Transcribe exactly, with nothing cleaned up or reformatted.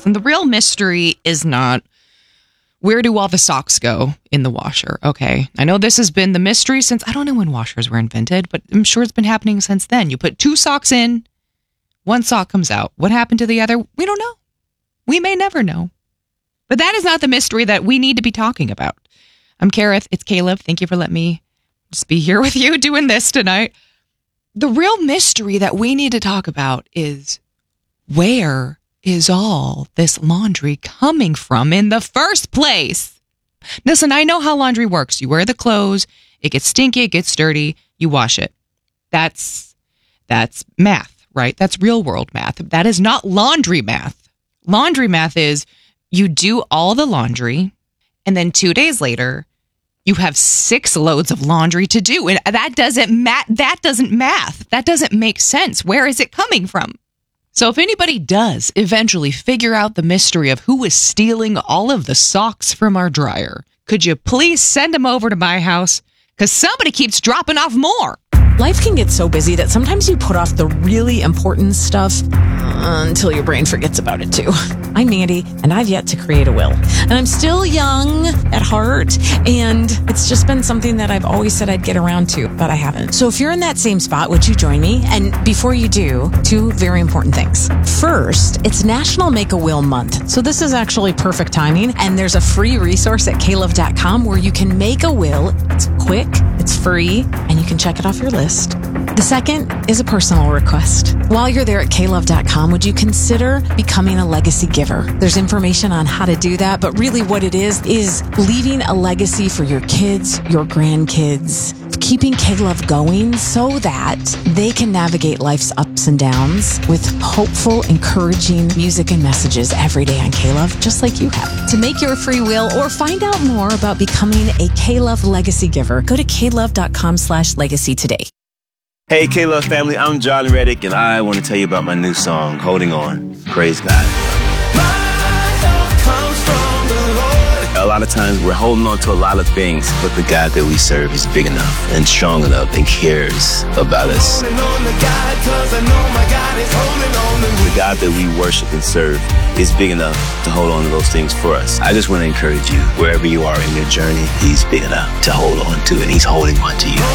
Listen, the real mystery is not where do all the socks go in the washer, okay? I know this has been the mystery since, I don't know when washers were invented, but I'm sure it's been happening since then. You put two socks in, one sock comes out. What happened to the other? We don't know. We may never know. But that is not the mystery that we need to be talking about. I'm Kareth. It's Caleb. Thank you for letting me just be here with you doing this tonight. The real mystery that we need to talk about is where is all this laundry coming from in the first place? Listen, I know how laundry works. You wear the clothes, it gets stinky, it gets dirty, you wash it. That's that's math, right? That's real world math. That is not laundry math. Laundry math is you do all the laundry, and then two days later, you have six loads of laundry to do. And that doesn't ma- that doesn't math. That doesn't make sense. Where is it coming from? So if anybody does eventually figure out the mystery of who is stealing all of the socks from our dryer, could you please send them over to my house? Because somebody keeps dropping off more. Life can get so busy that sometimes you put off the really important stuff uh, until your brain forgets about it too. I'm Mandy, and I've yet to create a will. And I'm still young at heart, and it's just been something that I've always said I'd get around to, but I haven't. So if you're in that same spot, would you join me? And before you do, two very important things. First, it's National Make a Will Month. So this is actually perfect timing, and there's a free resource at K Love dot com where you can make a will. It's quick, it's free, and you can check it off your list. The second is a personal request. While you're there at K Love dot com, would you consider becoming a legacy giver? There's information on how to do that, but really what it is, is leaving a legacy for your kids, your grandkids, keeping K-Love going so that they can navigate life's ups and downs with hopeful, encouraging music and messages every day on K-Love, just like you have. To make your free will or find out more about becoming a K-Love legacy giver, go to K Love dot com slash legacy today. Hey, K-Love family, I'm John Reddick, and I want to tell you about my new song, Holding On. Praise God. A lot of times we're holding on to a lot of things, but the God that we serve is big enough and strong enough and cares about us. The God that we worship and serve is big enough to hold on to those things for us. I just want to encourage you, wherever you are in your journey, He's big enough to hold on to, and He's holding on to you.